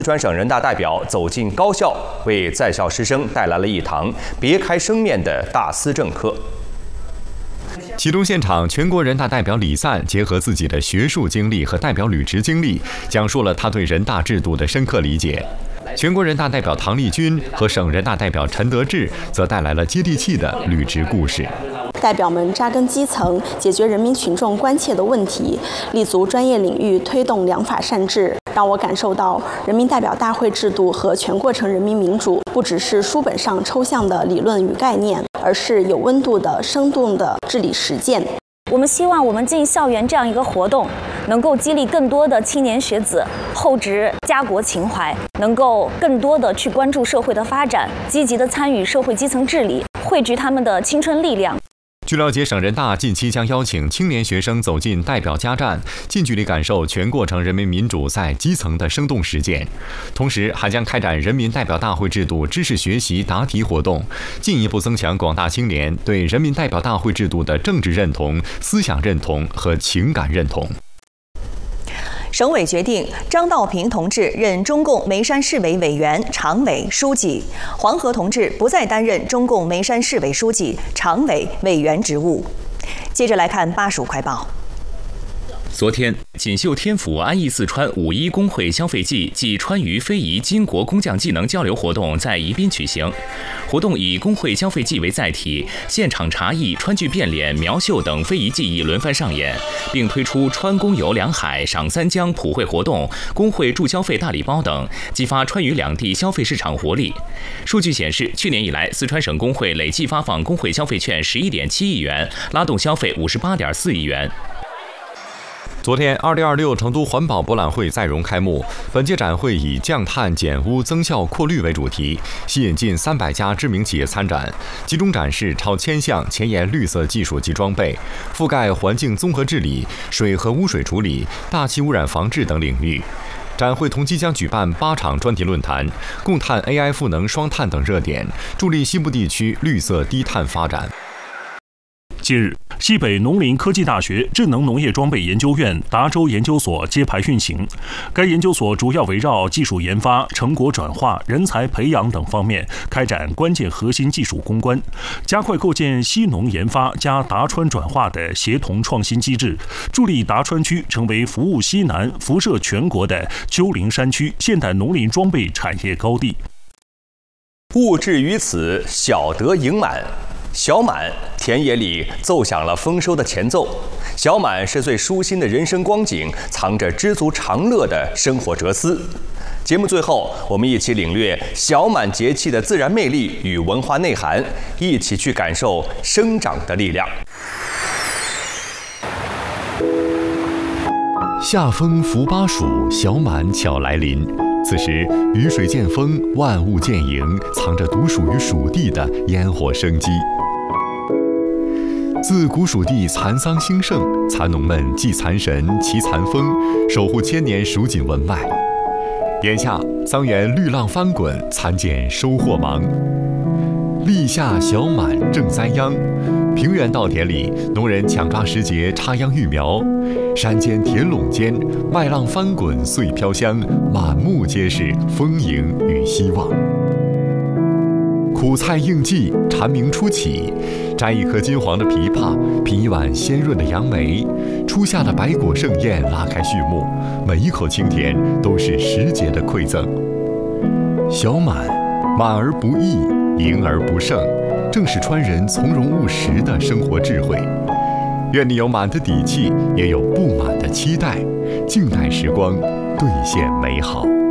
四川省人大代表走进高校，为在校师生带来了一堂别开生面的大思政课。 启动现场，全国人大代表李散结合自己的学术经历和代表履职经历，讲述了他对人大制度的深刻理解。全国人大代表唐立军和省人大代表陈德志则带来了接地气的履职故事。 代表们扎根基层，解决人民群众关切的问题，立足专业领域，推动良法善治，让我感受到人民代表大会制度和全过程人民民主不只是书本上抽象的理论与概念，而是有温度的、生动的治理实践。 我们希望我们进校园这样一个活动，能够激励更多的青年学子厚植家国情怀，能够更多的去关注社会的发展，积极的参与社会基层治理，汇聚他们的青春力量。 据了解，省人大近期将邀请青年学生走进代表家站，近距离感受全过程人民民主在基层的生动实践。同时，还将开展人民代表大会制度知识学习答题活动，进一步增强广大青年对人民代表大会制度的政治认同、思想认同和情感认同。 省委决定张道平同志任中共眉山市委委员、常委、书记，黄河同志不再担任中共眉山市委书记、常委、委员职务。接着来看巴蜀快报。 昨天，锦绣天府安逸四川5·1工会消费季暨川渝非遗巾帼工匠技能交流活动在宜宾举行。活动以工会消费季为载体，现场茶艺、川剧变脸、苗绣等非遗技艺轮番上演，并推出川工游两海、赏三江普惠活动、工会助消费大礼包等，激发川渝两地消费市场活力。数据显示，去年以来，四川省工会累计发放工会消费券11.7亿元，拉动消费58.4亿元。 昨天，2026成都环保博览会在蓉开幕。本届展会以降碳减污、增效扩绿为主题，吸引近300家知名企业参展，集中展示超1000项前沿绿色技术及装备，覆盖环境综合治理、水和污水处理、大气污染防治等领域。展会同期将举办8场专题论坛，共探 AI 赋能双碳等热点，助力西部地区绿色低碳发展。 近日，西北农林科技大学智能农业装备研究院达州研究所揭牌运行。该研究所主要围绕技术研发、成果转化、人才培养等方面开展关键核心技术攻关，加快构建西农研发加达川转化的协同创新机制，助力达川区成为服务西南、辐射全国的丘陵山区现代农林装备产业高地。 物至于此，小得盈满。小满，田野里奏响了丰收的前奏。小满是最舒心的人生光景，藏着知足常乐的生活哲思。节目最后，我们一起领略小满节气的自然魅力与文化内涵，一起去感受生长的力量。 夏风拂巴蜀，小满巧来临。此时，雨水见风，万物见影，藏着独属于蜀地的烟火生机。自古蜀地蚕桑兴盛，蚕农们祭蚕神、骑蚕风，守护千年蜀锦文脉。眼下，桑园绿浪翻滚，蚕茧收获忙。立夏小满正栽秧，平原稻田里，农人抢抓时节插秧育苗。山间田垄间，麦浪翻滚碎飘香，满目皆是丰盈与希望。苦菜应季，蝉鸣初起，摘一颗金黄的枇杷，品一碗鲜润的杨梅，初夏的百果盛宴拉开序幕，每一口清甜都是时节的馈赠。小满，满而不溢，盈而不盛，正是川人从容务实的生活智慧。愿你有满的底气，也有不满的期待，静待时光兑现美好。